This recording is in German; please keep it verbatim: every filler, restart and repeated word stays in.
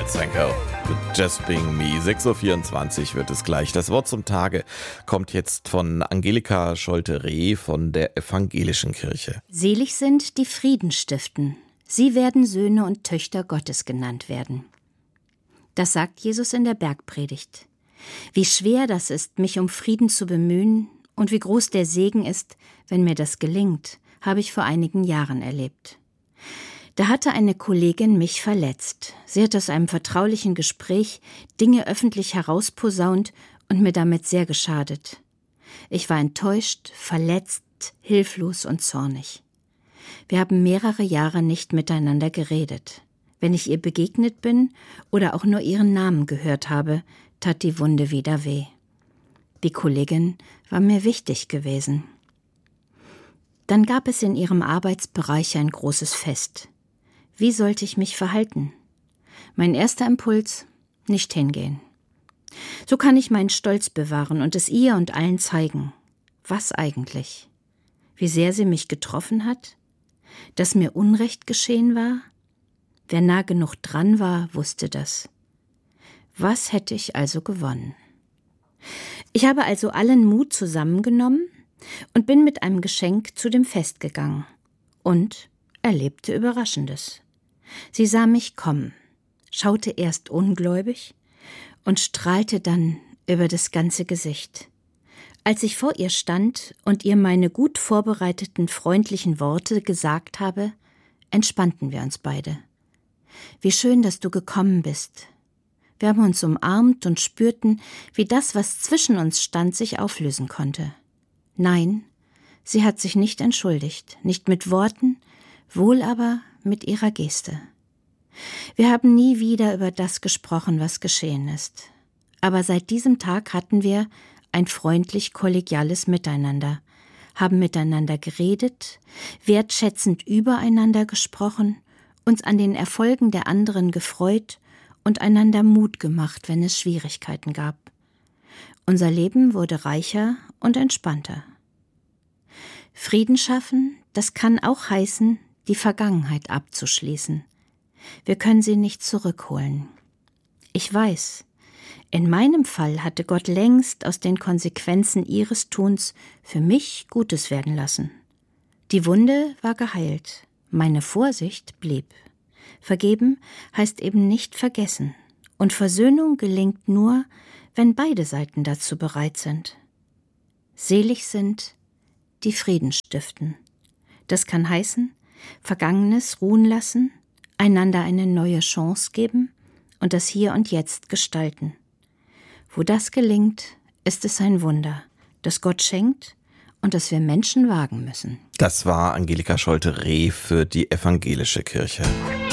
Franco. Just Being Me. sechs Uhr vierundzwanzig wird es gleich. Das Wort zum Tage kommt jetzt von Angelika Scholte-Reh von der Evangelischen Kirche. Selig sind, die Frieden stiften. Sie werden Söhne und Töchter Gottes genannt werden. Das sagt Jesus in der Bergpredigt. Wie schwer das ist, mich um Frieden zu bemühen und wie groß der Segen ist, wenn mir das gelingt, habe ich vor einigen Jahren erlebt. Da hatte eine Kollegin mich verletzt. Sie hat aus einem vertraulichen Gespräch Dinge öffentlich herausposaunt und mir damit sehr geschadet. Ich war enttäuscht, verletzt, hilflos und zornig. Wir haben mehrere Jahre nicht miteinander geredet. Wenn ich ihr begegnet bin oder auch nur ihren Namen gehört habe, tat die Wunde wieder weh. Die Kollegin war mir wichtig gewesen. Dann gab es in ihrem Arbeitsbereich ein großes Fest. Wie sollte ich mich verhalten? Mein erster Impuls: nicht hingehen. So kann ich meinen Stolz bewahren und es ihr und allen zeigen. Was eigentlich? Wie sehr sie mich getroffen hat? Dass mir Unrecht geschehen war? Wer nah genug dran war, wusste das. Was hätte ich also gewonnen? Ich habe also allen Mut zusammengenommen und bin mit einem Geschenk zu dem Fest gegangen und erlebte Überraschendes. Sie sah mich kommen, schaute erst ungläubig und strahlte dann über das ganze Gesicht. Als ich vor ihr stand und ihr meine gut vorbereiteten, freundlichen Worte gesagt habe, entspannten wir uns beide. Wie schön, dass du gekommen bist. Wir haben uns umarmt und spürten, wie das, was zwischen uns stand, sich auflösen konnte. Nein, sie hat sich nicht entschuldigt, nicht mit Worten, wohl aber mit ihrer Geste. Wir haben nie wieder über das gesprochen, was geschehen ist. Aber seit diesem Tag hatten wir ein freundlich kollegiales Miteinander, haben miteinander geredet, wertschätzend übereinander gesprochen, uns an den Erfolgen der anderen gefreut und einander Mut gemacht, wenn es Schwierigkeiten gab. Unser Leben wurde reicher und entspannter. Frieden schaffen, das kann auch heißen, die Vergangenheit abzuschließen. Wir können sie nicht zurückholen. Ich weiß, in meinem Fall hatte Gott längst aus den Konsequenzen ihres Tuns für mich Gutes werden lassen. Die Wunde war geheilt, meine Vorsicht blieb. Vergeben heißt eben nicht vergessen. Und Versöhnung gelingt nur, wenn beide Seiten dazu bereit sind. Selig sind, die Frieden stiften. Das kann heißen, Vergangenes ruhen lassen, einander eine neue Chance geben und das Hier und Jetzt gestalten. Wo das gelingt, ist es ein Wunder, das Gott schenkt und das wir Menschen wagen müssen. Das war Angelika Scholte-Reh für die Evangelische Kirche.